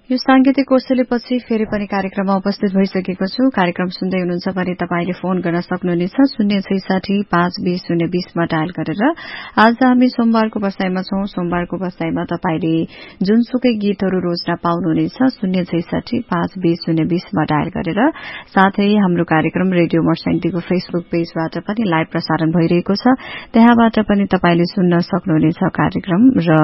यो सांगीतिक कोर्सलेपछि फेरि पनि कार्यक्रममा उपस्थित भइसकेको छु। कार्यक्रम सुन्दै हुनुहुन्छ भने तपाईले फोन गर्न सक्नुहुनेछ 066 मा डायल गरेर। आज हामी सोमबारको बसाईमा छौं। सोमबारको बसाईमा तपाईले जुनसुकै गीतहरू रोज्न पाउनुहुनेछ 066 मा डायल गरेर। साथै हाम्रो कार्यक्रम रेडियो मर्स्याङ्गीको फेसबुक पेजबाट पनि लाइभ प्रसारण भइरहेको छ। त्यहाँबाट पनि तपाईले सुन्न सक्नुहुनेछ कार्यक्रम। र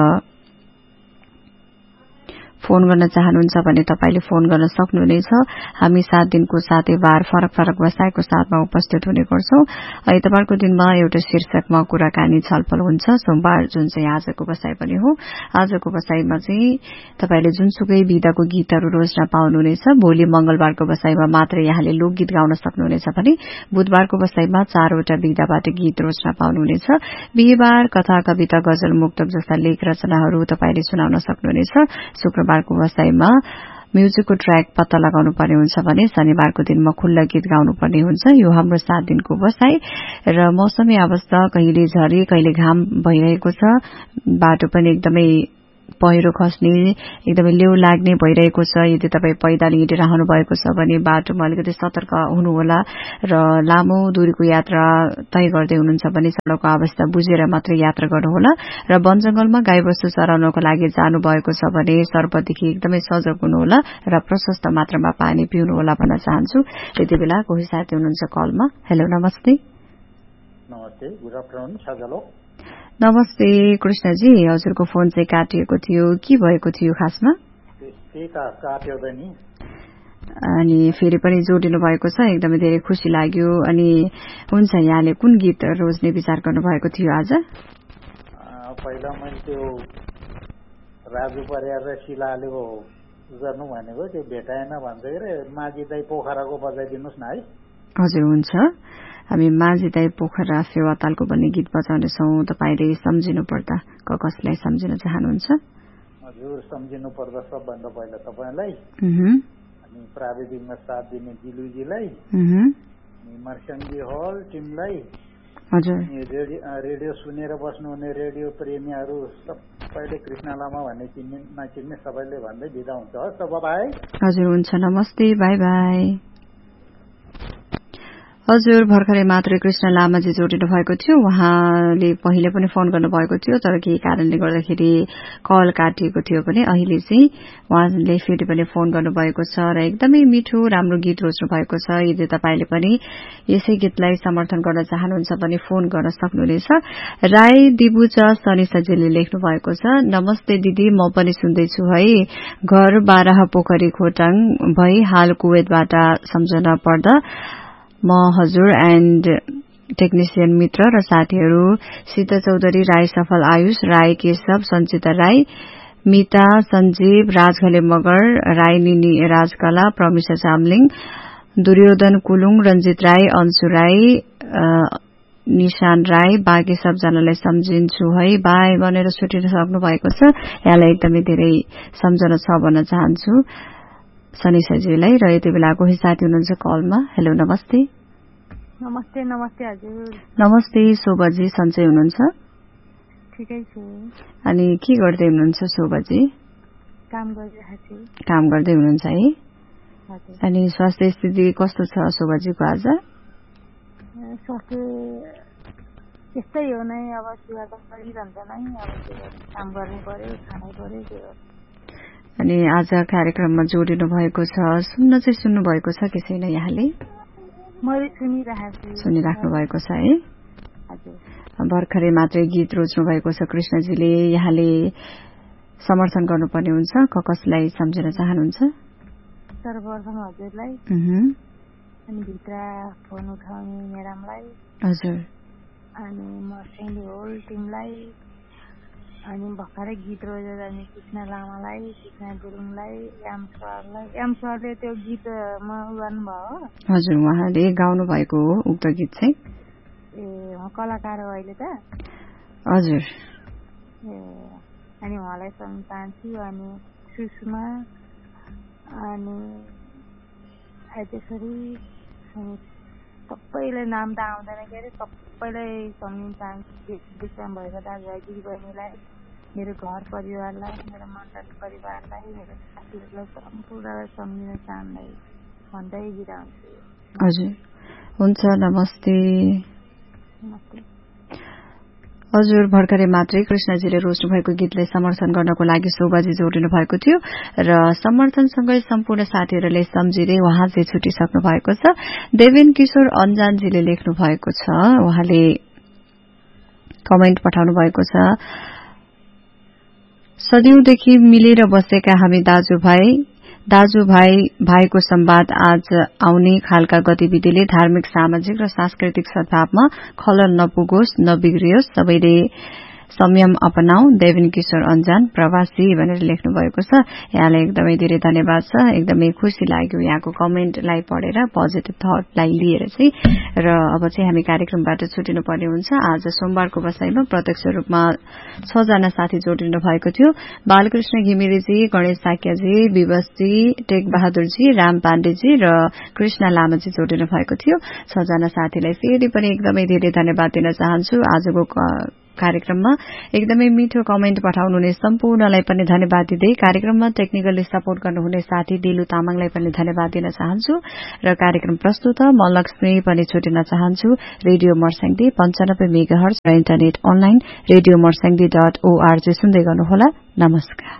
फोन गर्न चाहनुहुन्छ भने तपाईले फोन गर्न सक्नुहुनेछ। हामी 7 दिनको 7 बार फरक फरक बसाईको साथमा उपस्थित हुने गर्छौं। आइतबारको दिनमा एउटा शीर्षकमा कुराकानी छलफल हुन्छ। सोमबार जुन चाहिँ आजको बसाई पनि हो। आजको बसाईमा चाहिँ तपाईले जुनसुकै विधाको गीतहरू रोज्न पाउनुहुनेछ। भोलि मंगलबारको बसाईमा मात्र यहाँले लोकगीत गाउन सक्नुहुनेछ भने बुधबारको बसाईमा 4 वटा विधाबाट गीत रोज्न पाउनुहुनेछ। बिहीबार कथा, कविता, गजल, मुक्तक जस्ता लेख रचनाहरू तपाईले सुनाउन सक्नुहुनेछ। शुक्रबारको बसाईमा म्युजिकको ट्र्याक पत्ता लगाउनु पर्ने हुन्छ भने शनिबारको दिनमा खुल्ला गीत गाउनु पर्ने हुन्छ। यो हाम्रो 7 दिनको बसाई। र मौसमी अवस्था कहिले झरी कहिले घाम भइरहेको छ। बाटो पनि एकदमै पहिरो खस्ने, एकदमै लेउ लाग्ने भइरहेको छ। यदि तपाई पैदल हिँडिरहनु भएको छ भने बाटोमा अलिकति सतर्क हुनुहोला। र लामो दूरीको यात्रा तय गर्दै हुनुहुन्छ भने सड़कको अवस्था बुझेर मात्र यात्रा गर्नुहोला। र वनजंगलमा गाईबस्तु चराउनको लागि जानु भएको छ भने सर्पदेखि एकदमै सजग हुनुहोला र प्रशस्त मात्रामा पानी पिउनुहोला भन्न चाहन्छु। यति बेला कोही साथी हुनुहुन्छ कलमा। हेलो, नमस्ते। नमस्ते, गुड आफ्टरनुन साझालो। नमस्ते कृष्णजी, हजुरको फोन चाहिँ काटिएको थियो, के भएको थियो खासमा? काट्यो नि। अनि फेरि पनि जोडिनु भएको छ, एकदमै धेरै खुसी लाग्यो। अनि हुन्छ, यहाँले कुन गीत रोज्ने विचार गर्नु भएको थियो आज? पहिला मैले त्यो राजु परियार र शिलाले गर्नु भनेको त्यो भेटाएन भन्छ रे, माझी दाई पोखराको बजाइदिनुस् न है। हजुर, हुन्छ। हामी माझी दाई पोखरा फेवातालको भन्ने गीत बजाउनेछौँ। तपाईले सम्झिनु पर्दा कसलाई सम्झिन चाहनुहुन्छ? हजुर, सम्झिनु पर्दा सबभन्दा पहिला तपाईलाई, अनि प्राविधिकमा साथ दिने दिलुजीलाई, अनि मर्स्याङ्गी हल टिमलाई, हजुर, रेडियो सुनेर बस्नुहुने रेडियो प्रेमीहरू सबैले कृष्ण लामा भन्ने चिन्ने नचिन्ने सबैले भन्दै बिदा हुन्छ। हस्, बाई। हजुर, हुन्छ, नमस्ते, बाई बाई। हजुर, भर्खरै मात्रै कृष्ण लामाजी जोडिनु भएको थियो। उहाँले पहिले पनि फोन गर्नुभएको थियो, तर केही कारणले गर्दाखेरि कल काटिएको थियो भने अहिले चाहिँ उहाँले फेरि पनि फोन गर्नुभएको छ र एकदमै मिठो राम्रो गीत रोज्नु भएको छ। यदि तपाईले पनि यसै गीतलाई समर्थन गर्न चाहनुहुन्छ भने फोन गर्न सक्नुहुनेछ। राई दिबुच सनिसाजीले लेख्नु भएको छ, नमस्ते दिदी, म पनि सुन्दैछु है। घर 12 पोखरी खोटाङ भई हाल कुवेतबाट सम्झन पर्दा म हजुर एन्ड टेक्निशियन मित्र र साथीहरू सीता चौधरी, राई सफल, आयुष राई, केशव, सञ्चिता राई, मिता, सञ्जीव, राजघले मगर, राई निनी राजकला, प्रमिशा चामलिङ, दुर्योधन कुलुङ, रञ्जित राई, अंशु राई, निशान राई, बाँकी सबजनालाई सम्झिन्छु है बाई भनेर छुटिन सक्नु भएको छ। यहाँलाई एकदमै धेरै सम्झना छ भन्न चाहन्छु सनिसाजीलाई। र यति बेला कोही साथी हुनुहुन्छ कलमा। हेलो, नमस्ते। नमस्ते। नमस्ते हजुर। नमस्ते, शोभाजी, सन्चै हुनुहुन्छ? ठिकै छु। अनि के गर्दै हुनुहुन्छ शोभाजी? काम गरिरहेछु। काम गर्दै हुनुहुन्छ है? हजुर। अनि स्वास्थ्य स्थिति कस्तो छ शोभाजीको आज? स्वास्थ्य त्यस्तै हो नै, अब सेवा त गरिरहन्छ नै, अब काम गर्नु पर्यो, खानु पर्यो, के गर्नु। अनि आज कार्यक्रममा जोडिनु भएको छ, सुन्नु भएको छ कि छैन यहाँले? मैले सुनिराख्नु भएको छ है? हजुर। भर्खरै मात्रै गीत रोज्नु भएको छ कृष्णजीले। यहाँले समर्थन गर्नुपर्ने हुन्छ, कसलाई सम्झिन चाहनुहुन्छ? सर्वप्रथम हजुरलाई, अनि भित्र फोन उठाउने म्याडमलाई, हजुर, अनि मर्स्याङ्गी होल टिमलाई, अनि भर्खरै गीत रोजेर अनि कृष्ण लामालाई, कृष्ण गुरुङलाई, याम सरले त्यो गीतमा गर्नुभयो। हजुर, उहाँले गाउनु भएको हो उक्त गीत चाहिँ। ए, कलाकार हो अहिले त? हजुर। ए, अनि उहाँलाई सम्झिन चाहन्छु। अनि सुषमा, अनि त्यसरी सबैलाई नाम त आउँदैन के अरे, सबैलाई सम्झिन चाहन्छु। विश्राम भएको दाजुभाइ दिदीबहिनीलाई, मेरो घर परिवारलाई, मेरो मण्डली परिवारलाई, मेरो साथीहरूलाई सम्पूर्णलाई सम्झिन चाहँदै भन्दै बिदा हुन्छु। हजुर हुन्छ, नमस्ते। नमस्ते। हजुर भर्खरै मात्रै कृष्णजीले रोज्नु भएको गीतलाई समर्थन गर्नको लागि शोभाजी जोडिनु भएको थियो र समर्थनसँगै सम्पूर्ण साथीहरूले सम्झिँदै उहाँ चाहिँ छुटिसक्नु भएको छ। देवेन किशोर अन्जानजीले लेख्नु भएको छ, उहाँले कमेन्ट पठाउनु भएको छ, सदियौंदेखि मिलेर बसेका हामी दाजुभाइ भाइको संवाद आज आउने खालका गतिविधिले धार्मिक, सामाजिक र सांस्कृतिक सद्भावमा खलल नपुगोस्, नबिग्रियोस्, सबैले संयम अपनाऊ। देवेन किशोर अन्जान प्रवासी भनेर लेख्नु भएको छ। यहाँलाई एकदमै धेरै धन्यवाद छ। एकदमै खुशी लाग्यो यहाँको कमेन्टलाई पढेर, पोजिटिभ थटलाई लिएर चाहिँ। र अब चाहिँ हामी कार्यक्रमबाट छुटिनु पर्ने हुन्छ। आज सोमबारको बसाईमा प्रत्यक्ष रूपमा 6 जना साथी जोडिनु भएको थियो। बालकृष्ण घिमिरेजी, गणेश साक्याजी, विवशजी, टेक बहादुरजी, राम पाण्डेजी र कृष्ण लामाजी जोडिनु भएको थियो। 6 जना साथीलाई फेरि पनि एकदमै धेरै धन्यवाद दिन चाहन्छु। आजको कार्यक्रममा एकदमै मिठो कमेन्ट पठाउनुहुने सम्पूर्णलाई पनि धन्यवाद दिँदै कार्यक्रममा टेक्निकली सपोर्ट गर्नुहुने साथी दिलु तामाङलाई पनि धन्यवाद दिन चाहन्छु र कार्यक्रम प्रस्तुत म लक्ष्मी पनि छुटिन चाहन्छु। रेडियो मर्स्याङ्दी 95 मेगाहर्ज र इन्टरनेट अनलाइन रेडियो मर्स्याङ्दी.org सुन्दै गर्नुहोला। नमस्कार।